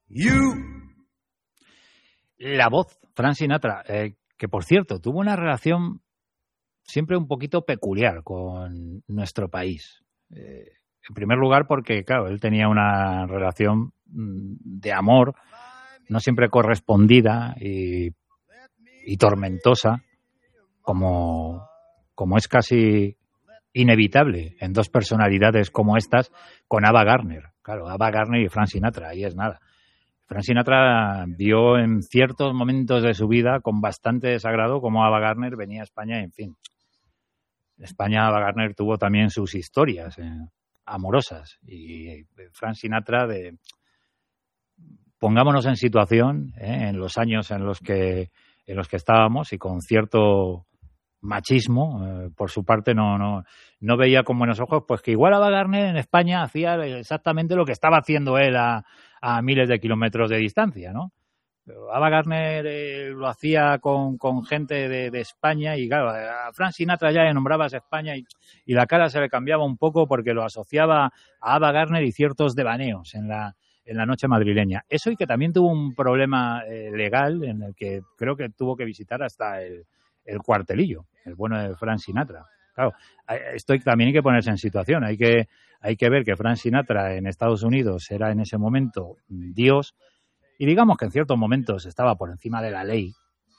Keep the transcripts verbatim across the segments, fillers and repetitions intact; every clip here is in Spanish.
You. La voz, Frank Sinatra, eh, que por cierto tuvo una relación siempre un poquito peculiar con nuestro país. Eh, en primer lugar porque, claro, él tenía una relación de amor no siempre correspondida y, y tormentosa, como, como es casi inevitable en dos personalidades como estas, con Ava Gardner. Claro, Ava Gardner y Frank Sinatra, ahí es nada. Frank Sinatra vio en ciertos momentos de su vida con bastante desagrado cómo Ava Gardner venía a España y, en fin. En España Ava Gardner tuvo también sus historias eh, amorosas y Frank Sinatra de... Pongámonos en situación, ¿eh? En los años en los que en los que estábamos y con cierto machismo, eh, por su parte no no no veía con buenos ojos pues que igual Ava Gardner en España hacía exactamente lo que estaba haciendo él a, a miles de kilómetros de distancia, ¿no? Pero Ava Gardner eh, lo hacía con, con gente de, de España y claro, a Frank Sinatra ya le nombrabas España y, y la cara se le cambiaba un poco porque lo asociaba a Ava Gardner y ciertos devaneos en la en la noche madrileña. Eso y que también tuvo un problema eh, legal en el que creo que tuvo que visitar hasta el, el cuartelillo, el bueno de Frank Sinatra. Claro, esto también hay que ponerse en situación. Hay que, hay que ver que Frank Sinatra en Estados Unidos era en ese momento Dios y digamos que en ciertos momentos estaba por encima de la ley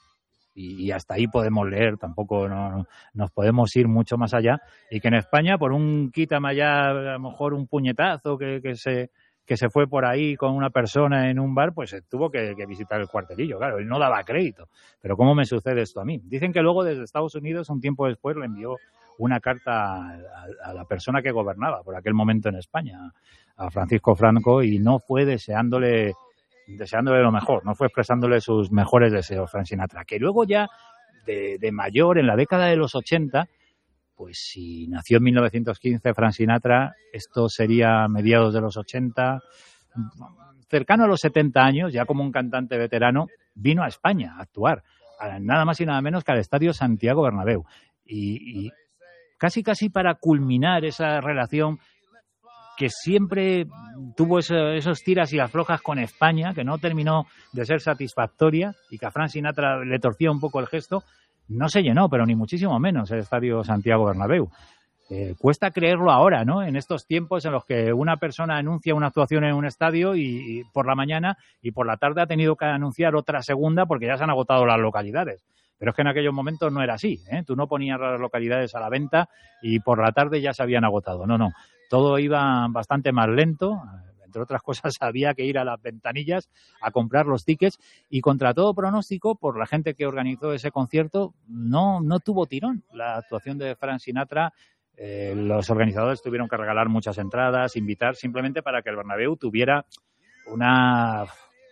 y, y hasta ahí podemos leer, tampoco no, no, nos podemos ir mucho más allá y que en España por un quítame allá, a lo mejor un puñetazo que, que se... que se fue por ahí con una persona en un bar, pues tuvo que, que visitar el cuartelillo. Claro, él no daba crédito. Pero ¿cómo me sucede esto a mí? Dicen que luego desde Estados Unidos, un tiempo después, le envió una carta a, a la persona que gobernaba por aquel momento en España, a Francisco Franco, y no fue deseándole, deseándole lo mejor, no fue expresándole sus mejores deseos, Frank Sinatra, que luego ya de, de mayor, en la década de los ochenta, pues si nació en mil novecientos quince Frank Sinatra, esto sería mediados de los ochenta, cercano a los setenta años, ya como un cantante veterano, vino a España a actuar, a nada más y nada menos que al Estadio Santiago Bernabéu. Y, y casi casi para culminar esa relación que siempre tuvo eso, esos tiras y aflojas con España, que no terminó de ser satisfactoria y que a Frank Sinatra le torcía un poco el gesto, no se llenó, pero ni muchísimo menos el Estadio Santiago Bernabéu. Eh, cuesta creerlo ahora, ¿no? En estos tiempos en los que una persona anuncia una actuación en un estadio y, y por la mañana y por la tarde ha tenido que anunciar otra segunda porque ya se han agotado las localidades. Pero es que en aquellos momentos no era así, ¿eh? Tú no ponías las localidades a la venta y por la tarde ya se habían agotado. No, no. Todo iba bastante más lento. Entre otras cosas, había que ir a las ventanillas a comprar los tickets y contra todo pronóstico, por la gente que organizó ese concierto, no, no tuvo tirón la actuación de Frank Sinatra. Eh, los organizadores tuvieron que regalar muchas entradas, invitar simplemente para que el Bernabéu tuviera una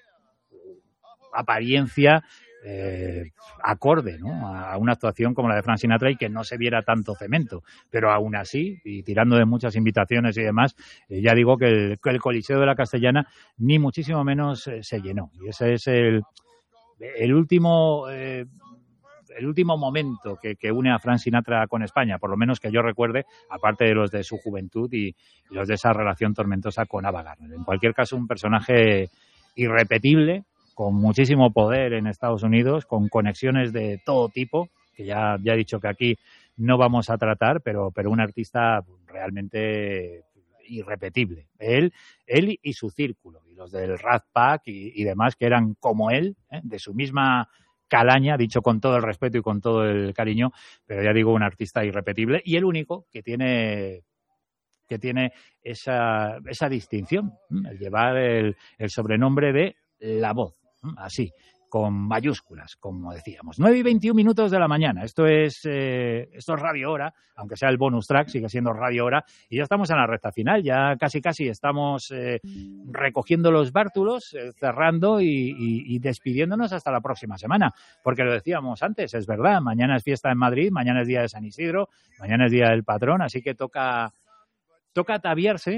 apariencia eh, acorde, ¿no?, a una actuación como la de Frank Sinatra y que no se viera tanto cemento, pero aún así, y tirando de muchas invitaciones y demás, eh, ya digo que el, que el Coliseo de la Castellana ni muchísimo menos eh, se llenó, y ese es el, el último eh, el último momento que, que une a Frank Sinatra con España, por lo menos que yo recuerde, aparte de los de su juventud y, y los de esa relación tormentosa con Ava Gardner. En cualquier caso, un personaje irrepetible, con muchísimo poder en Estados Unidos, con conexiones de todo tipo, que ya, ya he dicho que aquí no vamos a tratar, pero, pero un artista realmente irrepetible. Él, él y su círculo, y los del Rat Pack y, y demás, que eran como él, ¿eh?, de su misma calaña, dicho con todo el respeto y con todo el cariño, pero ya digo, un artista irrepetible y el único que tiene que tiene esa, esa distinción, el llevar el, el sobrenombre de La Voz. Así, con mayúsculas, como decíamos. nueve y veintiún minutos de la mañana. Esto es, eh, esto es Radio Hora, aunque sea el bonus track, sigue siendo Radio Hora. Y ya estamos en la recta final, ya casi casi estamos eh, recogiendo los bártulos, eh, cerrando y, y, y despidiéndonos hasta la próxima semana. Porque lo decíamos antes, es verdad, mañana es fiesta en Madrid, mañana es día de San Isidro, mañana es día del patrón, así que toca, toca ataviarse